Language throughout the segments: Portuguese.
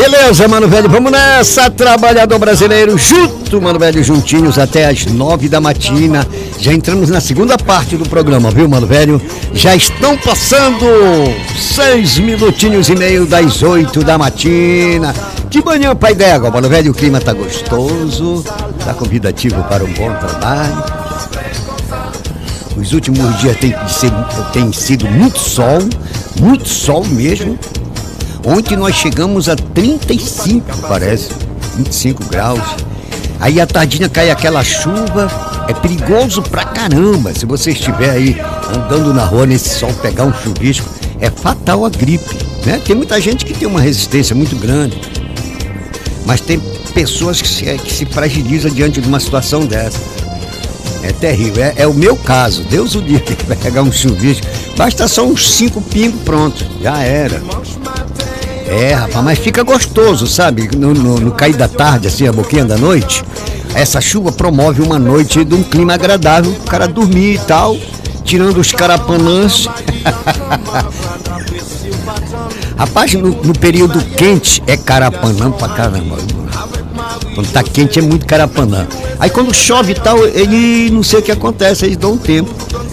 Beleza, mano velho, vamos nessa, trabalhador brasileiro, junto, mano velho, juntinhos até as 9 da matina. Já entramos na segunda parte do programa, viu, mano velho? Já estão passando 6 minutinhos e meio das 8 da matina. Que manhã, pai d'égua, mano velho, o clima tá gostoso, tá convidativo para um bom trabalho. Os últimos dias tem sido muito sol mesmo. Ontem nós chegamos a 35, parece, 25 graus. Aí à tardinha cai aquela chuva, é perigoso pra caramba. Se você estiver aí andando na rua nesse sol, pegar um chuvisco, é fatal a gripe, né? Tem muita gente que tem uma resistência muito grande, mas tem pessoas que se fragilizam diante de uma situação dessa. É terrível, é o meu caso. Deus o dia que pegar um chuvisco, basta só uns 5 pingos, pronto, já era. É, rapaz, mas fica gostoso, sabe? No cair da tarde, assim, a boquinha da noite, essa chuva promove uma noite de um clima agradável, o cara dormir e tal, tirando os carapanãs. Rapaz, no período quente é carapanã pra caramba. Quando tá quente é muito carapanã. Aí quando chove e tal, ele não sei o que acontece, eles dão um tempo.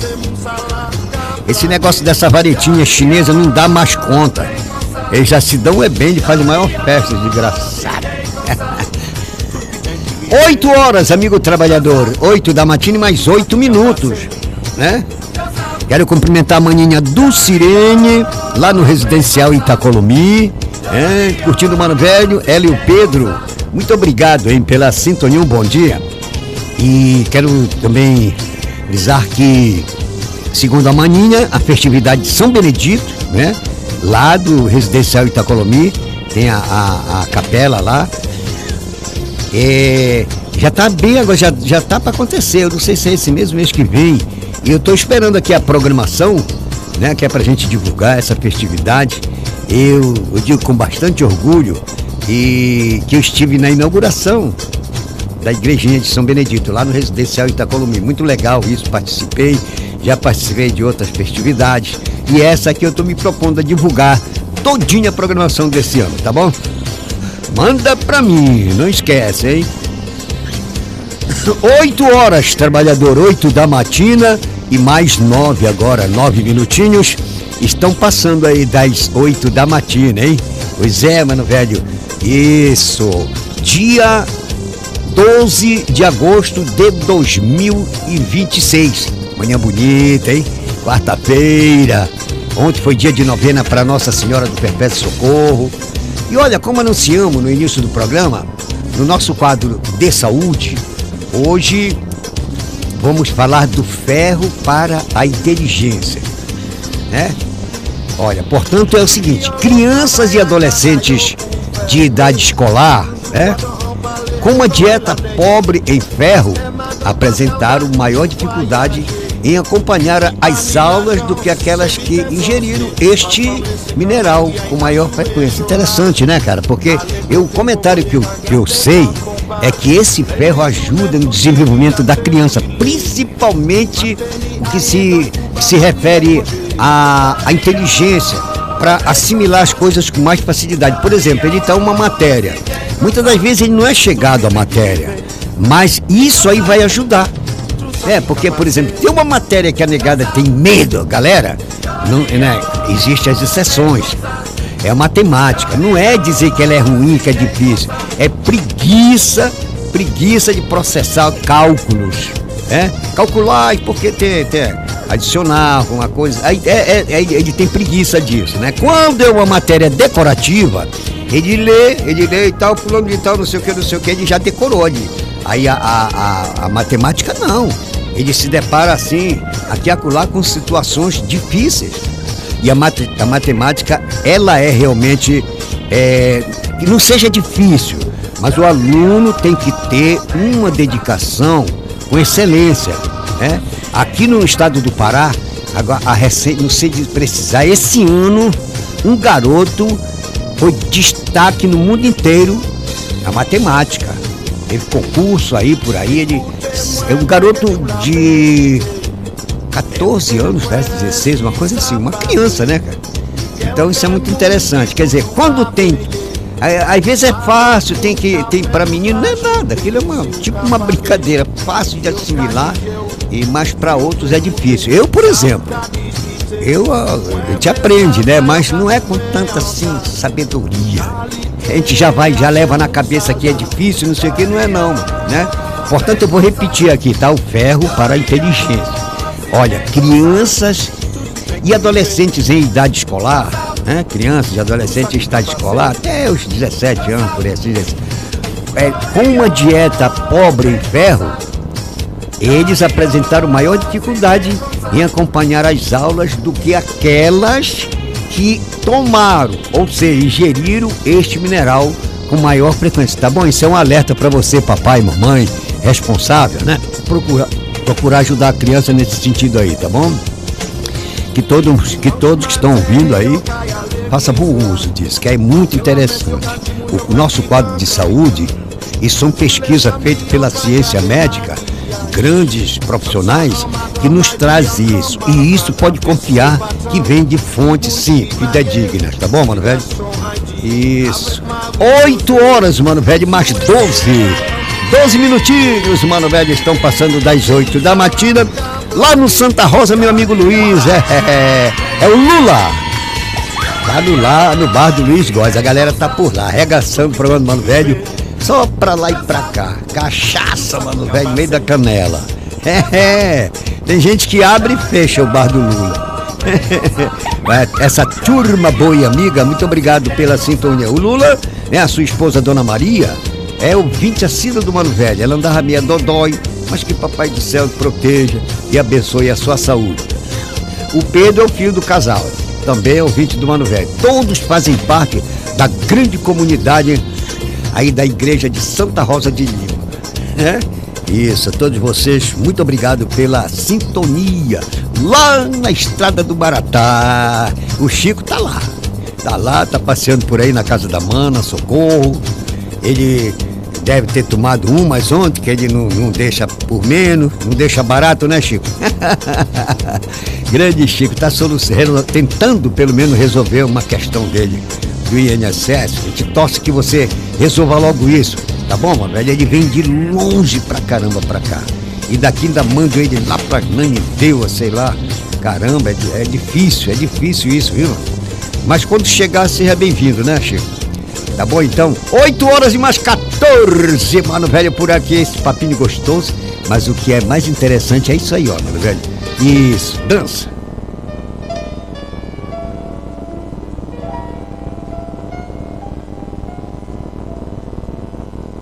Esse negócio dessa varetinha chinesa não dá mais conta. Eles já se dão bem, ele faz a maior festa, desgraçado. 8 horas, amigo trabalhador. 8 da matina e mais 8 minutos, né? Quero cumprimentar a maninha Dulcirene, lá no Residencial Itacolomi, curtindo o Mano Velho, ela e o Pedro. Muito obrigado, hein, pela sintonia, um bom dia. E quero também avisar que, segundo a maninha, a festividade de São Benedito, né? Lá do Residencial Itacolomi, tem a capela lá. Já tá bem, agora já tá para acontecer. Eu não sei se é esse mesmo mês que vem. E eu tô esperando aqui a programação, né? Que é pra gente divulgar essa festividade. Eu digo com bastante orgulho e que eu estive na inauguração da igrejinha de São Benedito, lá no Residencial Itacolomi. Muito legal isso, já participei de outras festividades. E essa aqui eu tô me propondo a divulgar todinha a programação desse ano, tá bom? Manda pra mim, não esquece, hein? 8 horas, trabalhador, 8 da matina e mais 9 agora, 9 minutinhos. Estão passando aí das 8 da matina, hein? Pois é, mano velho. Isso, dia 12 de agosto de 2026. Manhã bonita, hein? Quarta-feira. Ontem foi dia de novena para Nossa Senhora do Perpétuo Socorro. E olha, como anunciamos no início do programa, no nosso quadro de saúde, hoje vamos falar do ferro para a inteligência, né? Olha, portanto é o seguinte, crianças e adolescentes de idade escolar, né, com uma dieta pobre em ferro, apresentaram maior dificuldade em acompanhar as aulas do que aquelas que ingeriram este mineral com maior frequência. Interessante, né, cara? Porque o comentário que eu sei é que esse ferro ajuda no desenvolvimento da criança, principalmente o que se refere à inteligência, para assimilar as coisas com mais facilidade. Por exemplo, ele está uma matéria. Muitas das vezes ele não é chegado à matéria, mas isso aí vai ajudar. Porque, por exemplo, tem uma matéria que a negada tem medo, galera, não, né? Existem as exceções. É a matemática. Não é dizer que ela é ruim, que é difícil. É preguiça de processar cálculos. Calcular e porque tem adicionar alguma coisa. Ele tem preguiça disso, né? Quando é uma matéria decorativa, ele lê e tal, fulano de tal, não sei o que, ele já decorou ali. Aí a matemática não. Ele se depara assim, aqui e acolá, com situações difíceis. E a matemática, ela é realmente, que não seja difícil, mas o aluno tem que ter uma dedicação com excelência, né? Aqui no estado do Pará, agora, não sei de precisar, esse ano, um garoto foi destaque no mundo inteiro na matemática. Teve concurso aí, por aí, ele é um garoto de 14 anos, 16, uma coisa assim, uma criança, né, cara? Então isso é muito interessante, quer dizer, quando tem Às vezes é fácil, tem para menino, não é nada, aquilo é tipo uma brincadeira, fácil de assimilar, mas para outros é difícil. Eu, por exemplo, a gente aprende, né? Mas não é com tanta assim sabedoria. A gente já leva na cabeça que é difícil, não sei o que, não é não, né? Portanto, eu vou repetir aqui, tá? O ferro para a inteligência. Olha, crianças e adolescentes em idade escolar, né? Crianças e adolescentes em idade escolar, até os 17 anos, por assim dizer, com uma dieta pobre em ferro, eles apresentaram maior dificuldade em acompanhar as aulas do que aquelas que tomaram, ou seja, ingeriram este mineral com maior frequência. Tá bom? Isso é um alerta para você, papai, mamãe, responsável, né? Procurar ajudar a criança nesse sentido aí, tá bom? Que todos que estão ouvindo aí façam bom uso disso, que é muito interessante. O nosso quadro de saúde, isso são pesquisas feitas pela ciência médica, grandes profissionais que nos trazem isso. E isso pode confiar que vem de fontes, sim, fidedignas, tá bom, mano velho? Isso. 8 horas, mano velho, mais 12 minutinhos, mano velho, estão passando das 8 da matina. Lá no Santa Rosa, meu amigo Luiz, é o Lula. Lá no bar do Luiz Góes, a galera tá por lá, arregaçando o programa do Mano Velho, só pra lá e pra cá. Cachaça, Mano Velho, no meio da canela. Tem gente que abre e fecha o bar do Lula. Essa turma boa e amiga, muito obrigado pela sintonia. O Lula, né, a sua esposa, Dona Maria, é ouvinte assídua do Mano Velho. Ela andava meia dodói, mas que Papai do Céu proteja e abençoe a sua saúde. O Pedro é o filho do casal, também é ouvinte do Mano Velho. Todos fazem parte da grande comunidade aí da igreja de Santa Rosa de Lima, né? Isso, a todos vocês, muito obrigado pela sintonia. Lá na Estrada do Maratá, o Chico tá lá, tá passeando por aí na casa da Mana, Socorro. Ele deve ter tomado mas ontem, que ele não deixa por menos, não deixa barato, né, Chico? Grande Chico, tá tentando pelo menos resolver uma questão dele do INSS. A gente torce que você resolva logo isso, tá bom, mano? Ele vem de longe pra caramba pra cá. E daqui ainda mando ele lá pra Nanindeua, sei lá. Caramba, é difícil isso, viu? Mas quando chegar, seja bem-vindo, né, Chico? Tá bom, então? 8 horas e mais 14, Mano Velho, por aqui, esse papinho gostoso. Mas o que é mais interessante é isso aí, ó, Mano Velho. Isso, dança.